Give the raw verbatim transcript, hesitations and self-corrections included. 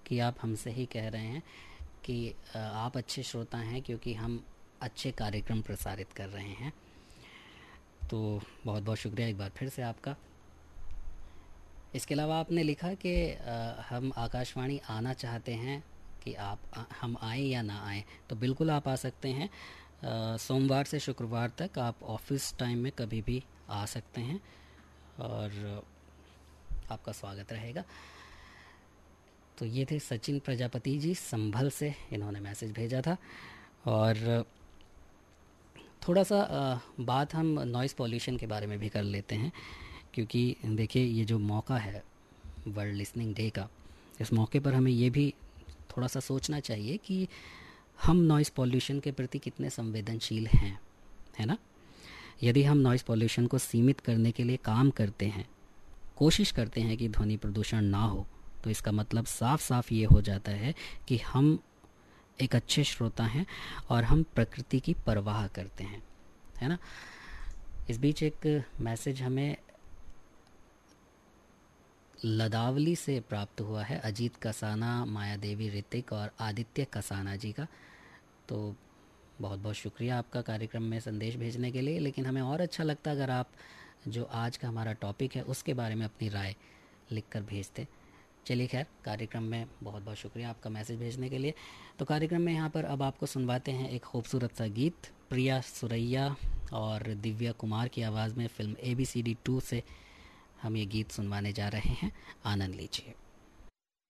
कि आप हमसे ही कह रहे हैं कि आप अच्छे श्रोता हैं क्योंकि हम अच्छे कार्यक्रम प्रसारित कर रहे हैं। तो बहुत बहुत शुक्रिया एक बार फिर से आपका। इसके अलावा आपने लिखा कि हम आकाशवाणी आना चाहते हैं कि आप आ, हम आएँ या ना आएँ, तो बिल्कुल आप आ सकते हैं। आ, सोमवार से शुक्रवार तक आप ऑफिस टाइम में कभी भी आ सकते हैं और आपका स्वागत रहेगा। तो ये थे सचिन प्रजापति जी संभल से, इन्होंने मैसेज भेजा था। और थोड़ा सा बात हम नॉइज़ पॉल्यूशन के बारे में भी कर लेते हैं, क्योंकि देखिए ये जो मौका है वर्ल्ड लिसनिंग डे का, इस मौके पर हमें ये भी थोड़ा सा सोचना चाहिए कि हम नॉइज़ पॉल्यूशन के प्रति कितने संवेदनशील हैं, है ना। यदि हम नॉइज़ पॉल्यूशन को सीमित करने के लिए काम करते हैं, कोशिश करते हैं कि ध्वनि प्रदूषण ना हो, तो इसका मतलब साफ साफ ये हो जाता है कि हम एक अच्छे श्रोता हैं और हम प्रकृति की परवाह करते हैं, है ना। इस बीच एक मैसेज हमें लदावली से प्राप्त हुआ है, अजीत कसाना, माया देवी ऋतिक और आदित्य कसाना जी का। तो बहुत बहुत शुक्रिया आपका कार्यक्रम में संदेश भेजने के लिए। लेकिन हमें और अच्छा लगता अगर आप जो आज का हमारा टॉपिक है उसके बारे में अपनी राय लिखकर भेजते। चलिए खैर, कार्यक्रम में बहुत बहुत शुक्रिया आपका मैसेज भेजने के लिए। तो कार्यक्रम में यहाँ पर अब आपको सुनवाते हैं एक खूबसूरत सा गीत। प्रिया सुरैया और दिव्या कुमार की आवाज़ में film A B C D to से हम ये गीत सुनवाने जा रहे हैं। आनंद लीजिए।